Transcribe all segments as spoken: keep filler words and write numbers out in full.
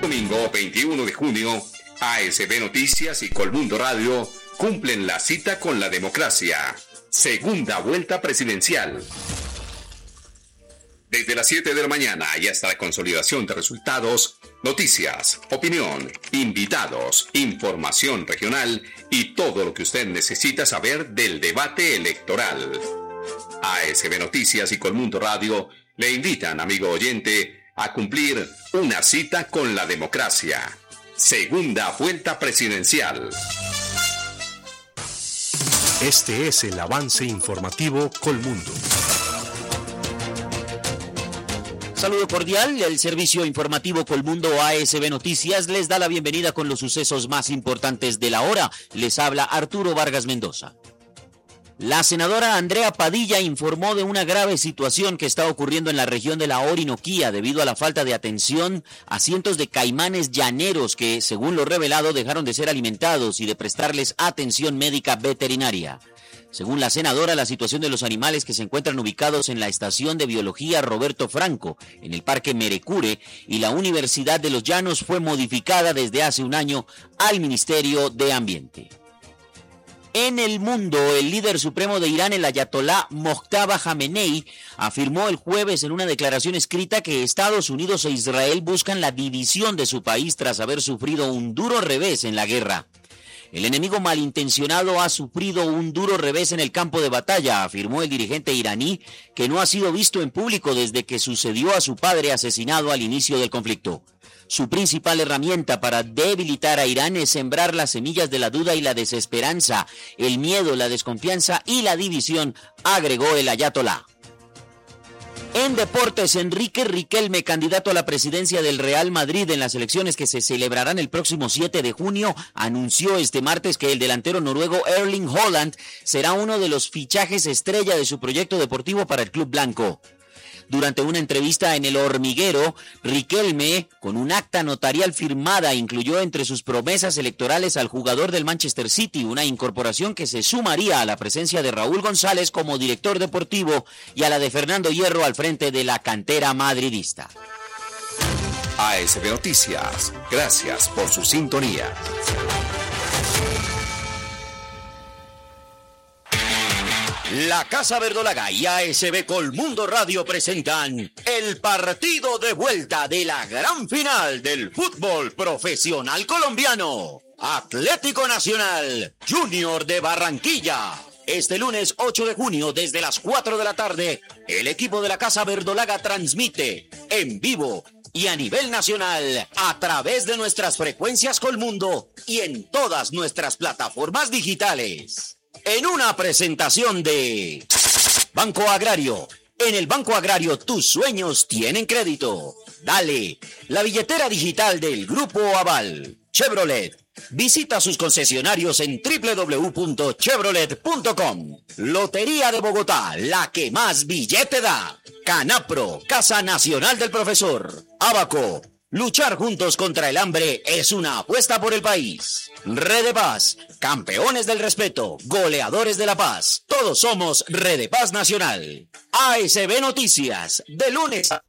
Domingo veintiuno de junio, A S B Noticias y Colmundo Radio cumplen la cita con la democracia. Segunda vuelta presidencial. Desde las siete de la mañana y hasta la consolidación de resultados, noticias, opinión, invitados, información regional y todo lo que usted necesita saber del debate electoral. A S B Noticias y Colmundo Radio le invitan, amigo oyente, a cumplir una cita con la democracia. Segunda vuelta presidencial. Este es el avance informativo Colmundo. Saludo cordial, el servicio informativo Colmundo A S B Noticias les da la bienvenida con los sucesos más importantes de la hora. Les habla Arturo Vargas Mendoza. La senadora Andrea Padilla informó de una grave situación que está ocurriendo en la región de la Orinoquía debido a la falta de atención a cientos de caimanes llaneros que, según lo revelado, dejaron de ser alimentados y de prestarles atención médica veterinaria. Según la senadora, la situación de los animales que se encuentran ubicados en la Estación de Biología Roberto Franco, en el Parque Merecure, y la Universidad de los Llanos fue modificada desde hace un año al Ministerio de Ambiente. En el mundo, el líder supremo de Irán, el ayatolá Mojtaba Jamenei, afirmó el jueves en una declaración escrita que Estados Unidos e Israel buscan la división de su país tras haber sufrido un duro revés en la guerra. El enemigo malintencionado ha sufrido un duro revés en el campo de batalla, afirmó el dirigente iraní, que no ha sido visto en público desde que sucedió a su padre asesinado al inicio del conflicto. Su principal herramienta para debilitar a Irán es sembrar las semillas de la duda y la desesperanza, el miedo, la desconfianza y la división, agregó el ayatolá. En deportes, Enrique Riquelme, candidato a la presidencia del Real Madrid en las elecciones que se celebrarán el próximo siete de junio, anunció este martes que el delantero noruego Erling Haaland será uno de los fichajes estrella de su proyecto deportivo para el club blanco. Durante una entrevista en El Hormiguero, Riquelme, con un acta notarial firmada, incluyó entre sus promesas electorales al jugador del Manchester City, una incorporación que se sumaría a la presencia de Raúl González como director deportivo y a la de Fernando Hierro al frente de la cantera madridista. A S B Noticias, gracias por su sintonía. La Casa Verdolaga y A S B Colmundo Radio presentan el partido de vuelta de la gran final del fútbol profesional colombiano. Atlético Nacional Junior de Barranquilla. Este lunes ocho de junio desde las cuatro de la tarde, el equipo de la Casa Verdolaga transmite en vivo y a nivel nacional a través de nuestras frecuencias Colmundo y en todas nuestras plataformas digitales. En una presentación de Banco Agrario. En el Banco Agrario tus sueños tienen crédito. Dale, la billetera digital del Grupo Aval. Chevrolet. Visita sus concesionarios en doble u doble u doble u punto chevrolet punto com. Lotería de Bogotá, la que más billete da. Canapro, Casa Nacional del Profesor. Abaco. Luchar juntos contra el hambre es una apuesta por el país. Red de Paz, campeones del respeto, goleadores de la paz. Todos somos Red de Paz Nacional. A S B Noticias, de lunes a...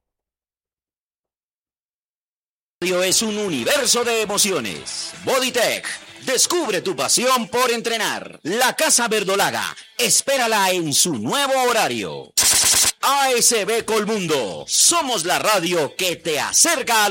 Es un universo de emociones. Bodytech, descubre tu pasión por entrenar. La Casa Verdolaga, espérala en su nuevo horario. A S B Colmundo, somos la radio que te acerca a